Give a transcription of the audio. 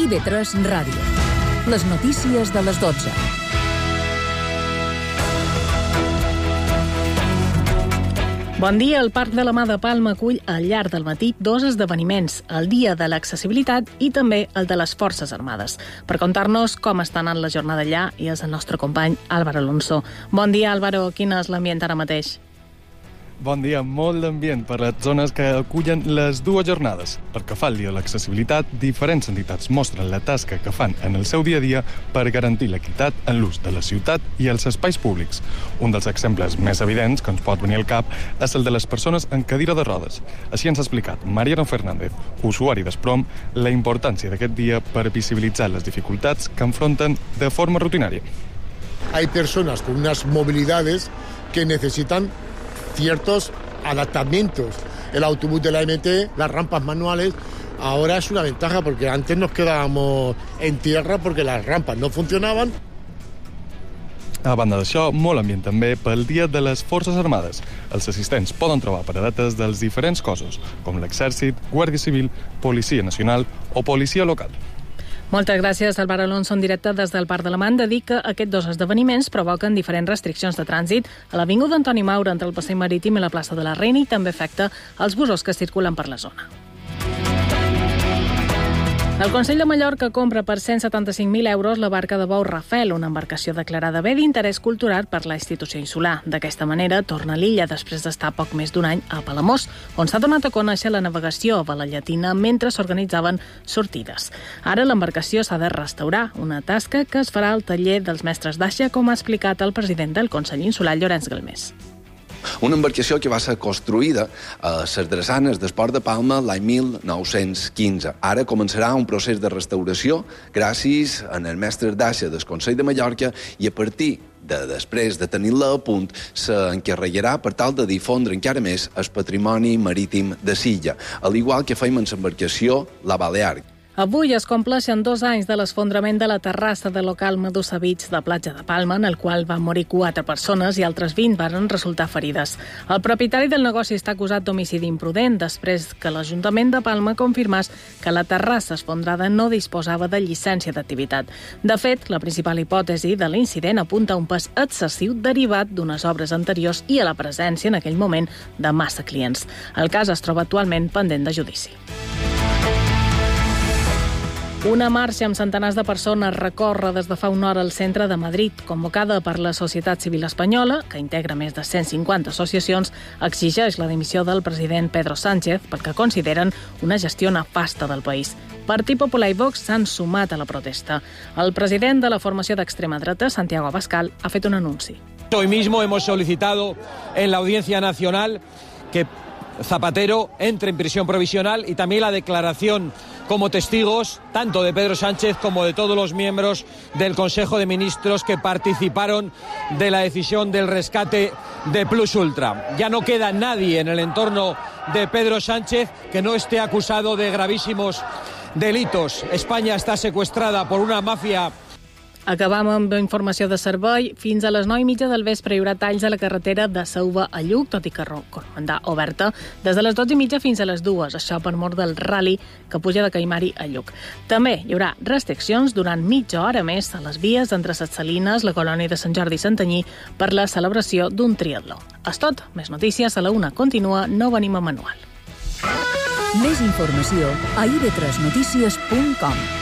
IB3 Ràdio. Les notícies de les 12. Bon dia. El Parc de la Mà de Palma acull al llarg del matí 2 esdeveniments, el Dia de l'Accessibilitat i també el de les Forces Armades. Per contar-nos com està anant la jornada allà i és el nostre company Álvaro Alonso. Bon dia, Álvaro. Quin és l'ambient ara mateix? Bon dia, molt d'ambient per les zones que acullen les dues jornades. Pel que fa al Dia de l'Accessibilitat, diferents entitats mostren la tasca que fan en el seu dia a dia per garantir l'equitat en l'ús de la ciutat i els espais públics. Un dels exemples més evidents que ens pot venir al cap és el de les persones en cadira de rodes. Així ens ha explicat Mariano Fernández, usuari d'Esprom, la importància d'aquest dia per visibilitzar les dificultats que enfronten de forma rutinària. Hay personas con unas movilidades que necesitan ciertos adaptamientos. El autobús de la MT, las rampas manuales, ahora es una ventaja porque antes nos quedábamos en tierra porque las rampas no funcionaban. A banda d'això, molt ambient també pel Dia de les Forces Armades. Els assistents poden trobar paradetes dels diferents cossos, com l'Exèrcit, Guàrdia Civil, Policia Nacional o Policia Local. Moltes gràcies, Álvaro Alonso, en directe des del Parc de la Mà. De dir que aquests dos esdeveniments provoquen diferents restriccions de trànsit a l'Avinguda Antoni Maura entre el Passeig Marítim i la plaça de la Reina i també afecta els busos que circulen per la zona. El Consell de Mallorca compra per 175.000 euros la barca de bou Rafel, una embarcació declarada bé d'interès cultural per la institució insular. D'aquesta manera, torna a l'illa després d'estar poc més d'un any a Palamós, on s'ha donat a conèixer la navegació a la llatina mentre s'organitzaven sortides. Ara l'embarcació s'ha de restaurar, una tasca que es farà al taller dels mestres d'Aixa, com ha explicat el president del Consell Insular, Llorenç Galmés. Una embarcació que va ser construïda a les drassanes d'Esport de Palma l'any 1915. Ara començarà un procés de restauració gràcies als mestres d'Aixa del Consell de Mallorca i a partir després de tenir-la a punt s'encarregarà per tal de difondre encara més el patrimoni marítim de l'illa, al igual que feim amb l'embarcació La Balear. Avui es compleixen 2 anys de l'esfondrament de la terrassa de local Medusa Beach de Platja de Palma, en el qual van morir 4 persones i altres 20 van resultar ferides. El propietari del negoci està acusat d'homicidi imprudent després que l'Ajuntament de Palma confirmés que la terrassa esfondrada no disposava de llicència d'activitat. De fet, la principal hipòtesi de l'incident apunta a un pes excessiu derivat d'unes obres anteriors i a la presència en aquell moment de massa clients. El cas es troba actualment pendent de judici. Una marxa amb centenars de persones recorre des de fa una hora al centre de Madrid, convocada per la Societat Civil Espanyola, que integra més de 150 associacions, exigeix la dimissió del president Pedro Sánchez perquè consideren una gestió nefasta del país. Partit Popular i Vox s'han sumat a la protesta. El president de la formació d'extrema dreta, Santiago Abascal, ha fet un anunci. Hoy mismo hemos solicitado en la Audiencia Nacional que Zapatero entre en prisión provisional y también la declaración como testigos tanto de Pedro Sánchez como de todos los miembros del Consejo de Ministros que participaron de la decisión del rescate de Plus Ultra. Ya no queda nadie en el entorno de Pedro Sánchez que no esté acusado de gravísimos delitos. España está secuestrada por una mafia. Acabam amb informació de servei. Fins a les 9:30 del vespre hi haurà talls a la carretera de Sauva a Lluc, tot i que romandrà oberta des de les 12:30 fins a les 2, això per mort del rally que puja de Caimari a Lluc. També hi haurà restriccions durant mitja hora més a les vies entre Ses Salines, la colònia de Sant Jordi i Santanyí per la celebració d'un triatló. És tot. Més notícies a la 1. Continua, no venim a manual. Més informació a ib3notícies.com.